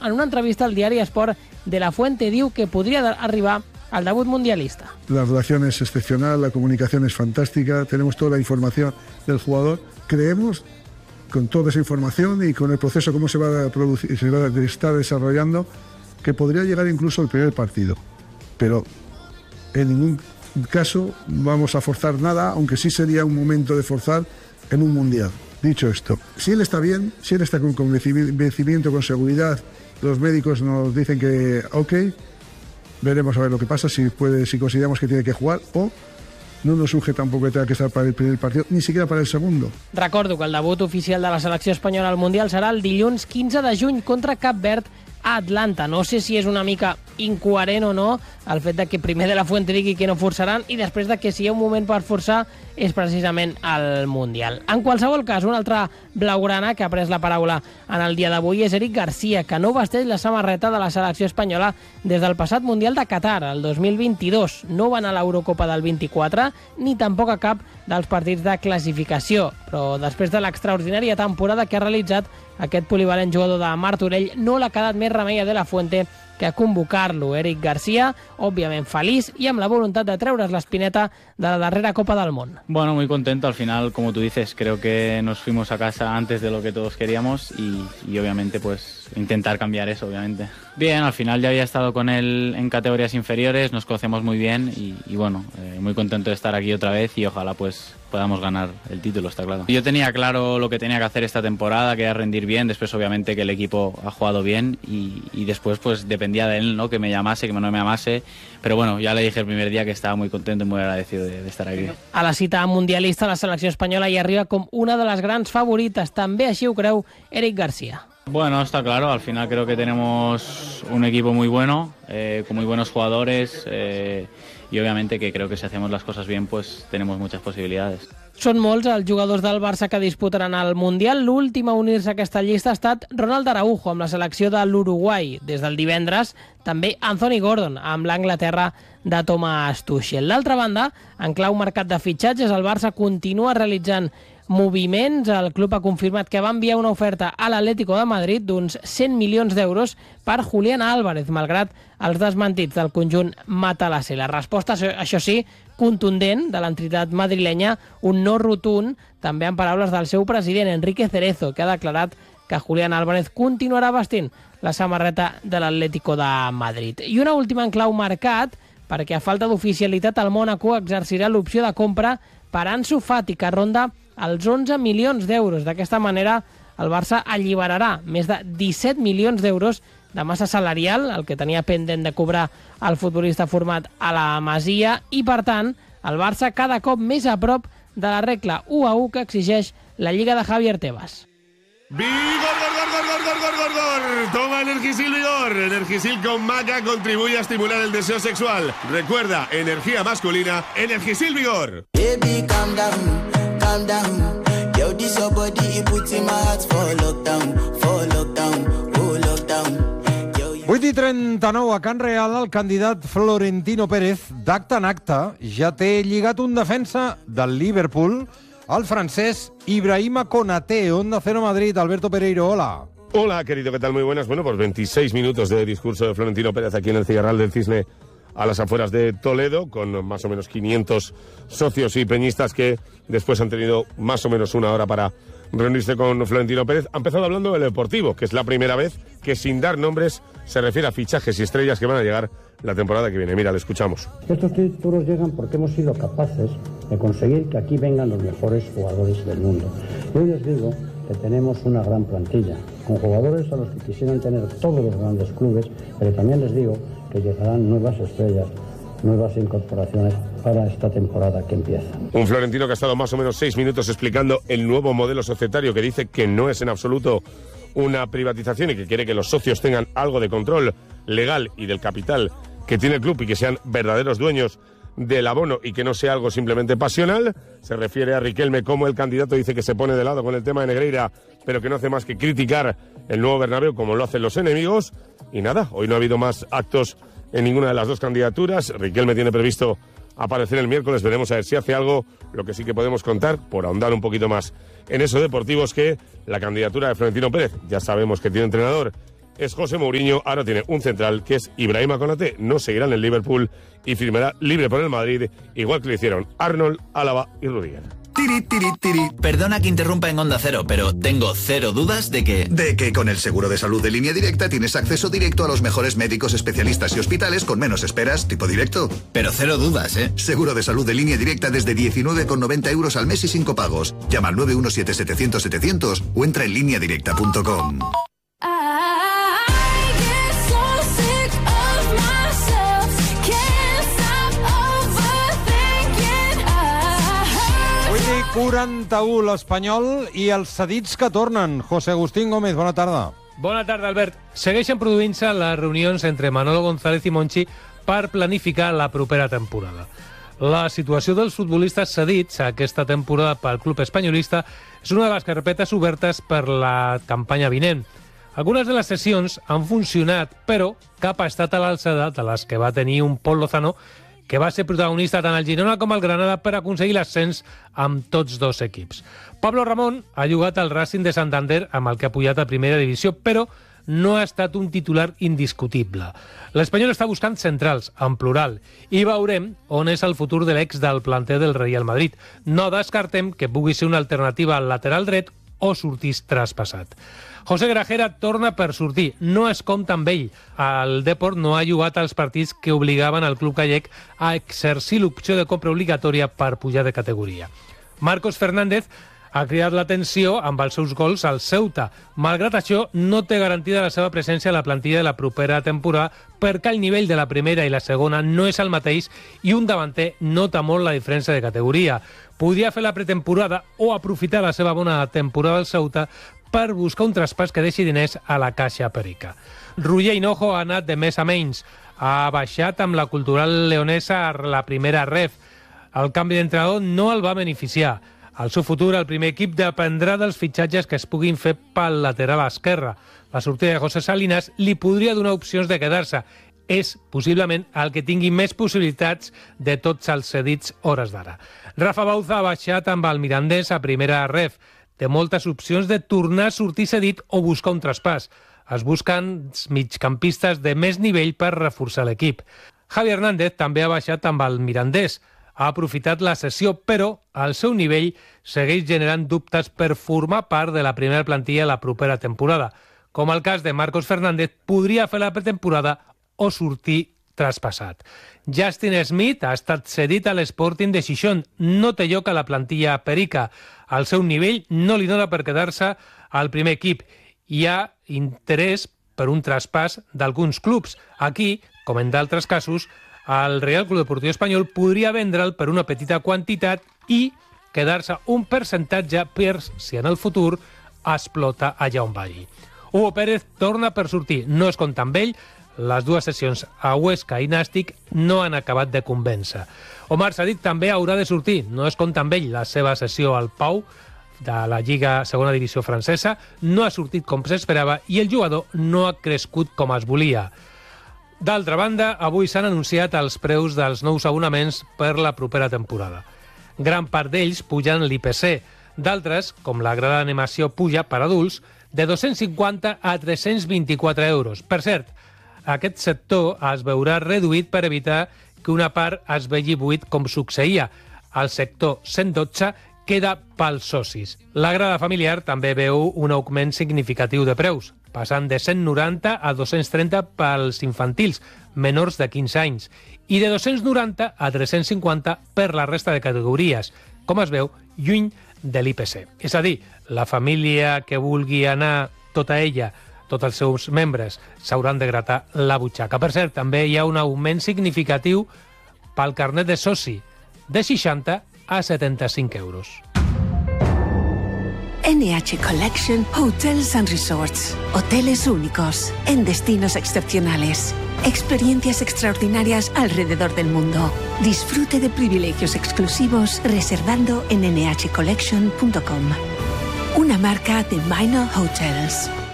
en una entrevista al diari Sport de la Fuente diu que podria arribar al debut mundialista. La relación es excepcional, la comunicación es fantástica, tenemos toda la información del jugador. Creemos, con toda esa información y con el proceso cómo se va a producir, se va a estar desarrollando, que podría llegar incluso el primer partido. Pero en ningún caso vamos a forzar nada, aunque sí sería un momento de forzar en un mundial. Dicho esto, si él está bien, si él está con convencimiento, con seguridad, los médicos nos dicen que ok, veremos a ver lo que pasa, si consideramos que tiene que jugar, o no nos surge tampoco que tenga que estar para el primer partido, ni siquiera para el segundo. Recordo que el debut oficial de la selecció espanyola al Mundial serà el dilluns 15 de juny contra Cap Verd a Atlanta. No sé si és una mica incoherent o no el fet de que primer de la Fuente digui que no forçaran i després de que si hi ha un moment per forçar és precisament el Mundial. En qualsevol cas, un altre blaugrana que ha pres la paraula en el dia d'avui és Eric García, que no vesteix la samarreta de la selecció espanyola des del passat Mundial de Qatar, el 2022. No va anar a l'Eurocopa del 24 ni tampoc a cap dels partits de classificació, però després de l'extraordinària temporada que ha realitzat aquest polivalent jugador de Martorell, no l'ha quedat més remei a De La Fuente que convocar-lo. Eric García, òbviament feliç y amb la voluntat de treure's l'espineta de la darrera Copa del Món. Bueno, muy contento. Al final, como tú dices, creo que nos fuimos a casa antes de lo que todos queríamos y obviamente pues intentar cambiar eso, obviamente. Bien, al final ya había estado con él en categorías inferiores, nos conocemos muy bien y bueno, muy contento de estar aquí otra vez y ojalá pues podamos ganar el título, está claro. Yo tenía claro lo que tenía que hacer esta temporada, que era rendir bien, después obviamente que el equipo ha jugado bien y después pues dependía de él, ¿no? Que me llamase, que no me llamase, pero bueno, ya le dije el primer día que estaba muy contento y muy agradecido de estar aquí. A la cita mundialista, la selecció espanyola hi arriba com una de les grans favorites, també així ho creu Eric García. Bueno, está claro, al final creo que tenemos un equipo muy bueno, con muy buenos jugadores y obviamente que creo que si hacemos las cosas bien pues tenemos muchas posibilidades. Són molts els jugadors del Barça que disputaran el Mundial. L'últim a unir-se a aquesta llista ha estat Ronald Araujo amb la selecció de l'Uruguai. Des del divendres, també Anthony Gordon amb l'Anglaterra de Thomas Tuchel. D'altra banda, en clau mercat de fitxatges, el Barça continua realitzant moviments. El club ha confirmat que va enviar una oferta a l'Atlético de Madrid d'uns 100 milions d'euros per Julián Álvarez, malgrat els desmentits del conjunt matalasser. La resposta, això sí, contundent de l'entitat madrilenya, un no rotund, també en paraules del seu president, Enrique Cerezo, que ha declarat que Julián Álvarez continuarà vestint la samarreta de l'Atlético de Madrid. I una última en clau mercat, perquè a falta d'oficialitat el Mónaco exercirà l'opció de compra per Ansu Fati, que ronda els 11 milions d'euros. D'aquesta manera, el Barça alliberarà més de 17 milions d'euros de massa salarial, el que tenia pendent de cobrar el futbolista format a la Masia, i per tant, el Barça cada cop més a prop de la regla 1-1 que exigeix la Lliga de Javier Tebas. ¡Vigor, gor! Toma Energisil Vigor. Energisil con maca contribuye a estimular el deseo sexual. Recuerda, energía masculina, Energisil Vigor. Baby, calm down. Yo, this your body, it puts in my heart for lockdown. 8:39 a Can Real, el candidat Florentino Pérez, d'acte en acte, ja té lligat un defensa del Liverpool, el francés Ibrahima Konaté. Onda Cero Madrid, Alberto Pereiro, hola. Hola, querido, ¿qué tal? Muy buenas. Bueno, pues 26 minutos de discurso de Florentino Pérez aquí en el Cigarral del Cisne, a las afueras de Toledo, con más o menos 500 socios y peñistas que después han tenido más o menos una hora para reunirse con Florentino Pérez. Ha empezado hablando del Deportivo, que es la primera vez que, sin dar nombres, se refiere a fichajes y estrellas que van a llegar la temporada que viene. Mira, le escuchamos. Estos títulos llegan porque hemos sido capaces de conseguir que aquí vengan los mejores jugadores del mundo. Y hoy les digo que tenemos una gran plantilla, con jugadores a los que quisieran tener todos los grandes clubes, pero también les digo que llegarán nuevas estrellas, nuevas incorporaciones para esta temporada que empieza. Un Florentino que ha estado más o menos 6 minutos explicando el nuevo modelo societario, que dice que no es en absoluto una privatización y que quiere que los socios tengan algo de control legal y del capital que tiene el club y que sean verdaderos dueños del abono y que no sea algo simplemente pasional. Se refiere a Riquelme como el candidato dice que se pone de lado con el tema de Negreira, pero que no hace más que criticar el nuevo Bernabéu como lo hacen los enemigos. Y nada, hoy no ha habido más actos en ninguna de las dos candidaturas. Riquelme tiene previsto aparecer el miércoles, veremos a ver si hace algo. Lo que sí que podemos contar, por ahondar un poquito más en eso deportivo, es que la candidatura de Florentino Pérez, ya sabemos que tiene entrenador es José Mourinho, ahora tiene un central que es Ibrahima Konaté, no seguirá en el Liverpool y firmará libre por el Madrid, igual que lo hicieron Arnold, Álava y Rudiger. Perdona que interrumpa en Onda Cero, pero tengo cero dudas de que con el seguro de salud de Línea Directa tienes acceso directo a los mejores médicos, especialistas y hospitales con menos esperas, tipo directo. Pero cero dudas, ¿eh? Seguro de salud de Línea Directa desde 19,90 euros al mes y sin copagos. Llama al 917-700-700 o entra en lineadirecta.com. Avui 41 l'Espanyol i els cedits que tornen. José Agustín Gómez, bona tarda. Bona tarda, Albert. Segueixen produint-se les reunions entre Manolo González i Monchi per planificar la propera temporada. La situació dels futbolistes cedits aquesta temporada pel club espanyolista és una de les carpetes obertes per la campanya vinent. Algunes de les sessions han funcionat, però cap ha estat a l'alçada de les que va tenir un Pol Lozano, que va ser protagonista tant al Girona com al Granada per aconseguir l'ascens amb tots dos equips. Pablo Ramón ha jugat al Racing de Santander, amb el que ha pujat a primera divisió, però no ha estat un titular indiscutible. L'Espanyol està buscant centrals, en plural, i veurem on és el futur de l'ex del planter del Real Madrid. No descartem que pugui ser una alternativa al lateral dret o sortís traspassat. José Grajera torna per sortir, no es compta amb ell. El Deport no ha jugat als partits que obligaven el club gallec a exercir l'opció de compra obligatòria per pujar de categoria. Marcos Fernández ha cridat l'atenció amb els seus gols al Ceuta. Malgrat això, no té garantida la seva presència a la plantilla de la propera temporada perquè el nivell de la primera i la segona no és el mateix i un davanter nota molt la diferència de categoria. Podria fer la pretemporada o aprofitar la seva bona temporada al Ceuta per buscar un traspàs que deixi diners a la Caixa Perica. Roger Hinojo ha anat de més a menys. Ha baixat amb la Cultural Leonesa a la primera ref. El canvi d'entrenador no el va beneficiar. El seu futur, el primer equip, dependrà dels fitxatges que es puguin fer pel lateral esquerre. La sortida de José Salinas li podria donar opcions de quedar-se. És, possiblement, el que tingui més possibilitats de tots els cedits hores d'ara. Rafa Bauza ha baixat amb el Mirandés a primera ref. Té moltes opcions de tornar a sortir cedit o buscar un traspàs. Es busquen migcampistes de més nivell per reforçar l'equip. Javi Hernández també ha baixat amb el Mirandés. Ha aprofitat la sessió, però el seu nivell segueix generant dubtes per formar part de la primera plantilla la propera temporada. Com el cas de Marcos Fernández, podria fer la pretemporada o sortir traspassat. Justin Smith ha estat cedit a l'Sporting de Gijón. No té lloc a la plantilla Perica. El seu nivell no li dona per quedar-se al primer equip. Hi ha interès per un traspàs d'alguns clubs. Aquí, com en d'altres casos, el Real Club Deportiu Espanyol podria vendre'l per una petita quantitat i quedar-se un percentatge per si en el futur explota allà on vagi. Hugo Pérez torna per sortir. No es compta amb ell. Les dues sessions a Huesca i Nàstic no han acabat de convèncer. Omar Sadik també haurà de sortir. No es compta amb ell. La seva sessió al Pau de la Lliga Segona Divisió francesa no ha sortit com s'esperava i el jugador no ha crescut com es volia. D'altra banda, avui s'han anunciat els preus dels nous abonaments per la propera temporada. Gran part d'ells pugen l'IPC. D'altres, com la grada d'animació puja per adults, de 250 a 324 euros. Per cert, aquest sector es veurà reduït per evitar que una part es vegi buit com succeïa. El sector 112 queda pels socis. La grada familiar també veu un augment significatiu de preus, passant de 190 a 230 pels infantils, menors de 15 anys, i de 290 a 350 per la resta de categories, com es veu, lluny de l'IPC. És a dir, la família que vulgui anar tota ella, tots els seus membres, s'hauran de gratar la butxaca. Per cert, també hi ha un augment significatiu pel carnet de soci, de 60 a 75 euros. NH Collection Hotels and Resorts. Hoteles únicos, en destinos excepcionales. Experiencias extraordinarias alrededor del mundo. Disfrute de privilegios exclusivos reservando en nhcollection.com. Una marca de Minor Hotels.